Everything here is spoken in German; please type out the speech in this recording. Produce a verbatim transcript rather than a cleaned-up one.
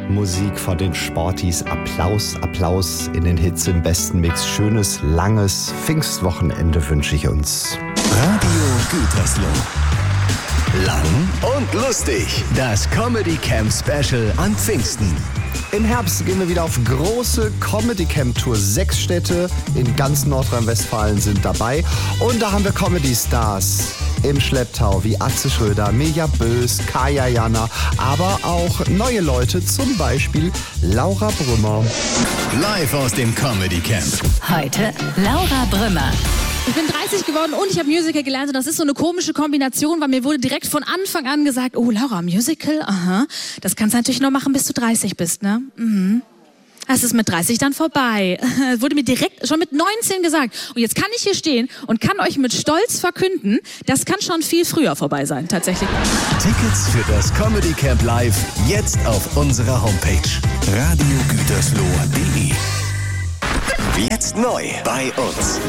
Musik von den Sportis. Applaus, Applaus in den Hits im besten Mix. Schönes, langes Pfingstwochenende wünsche ich uns. Radio Gütersloh. Lang und lustig. Das Comedy Camp Special an Pfingsten. Im Herbst gehen wir wieder auf große Comedy-Camp-Tour. Sechs Städte in ganz Nordrhein-Westfalen sind dabei. Und da haben wir Comedy-Stars im Schlepptau wie Atze Schröder, Mirja Bös, Kaya Jana, aber auch neue Leute, zum Beispiel Laura Brümmer. Live aus dem Comedy Camp. Heute Laura Brümmer. Ich bin dreißig geworden und ich habe Musical gelernt und das ist so eine komische Kombination, weil mir wurde direkt von Anfang an gesagt, oh Laura, Musical, aha, das kannst du natürlich nur machen, bis du dreißig bist, ne? Mhm. Das ist mit dreißig dann vorbei. Wurde mir direkt schon mit neunzehn gesagt. Und jetzt kann ich hier stehen und kann euch mit Stolz verkünden, das kann schon viel früher vorbei sein, tatsächlich. Tickets für das Comedy Camp Live jetzt auf unserer Homepage radio gütersloh punkt de. Jetzt neu bei uns.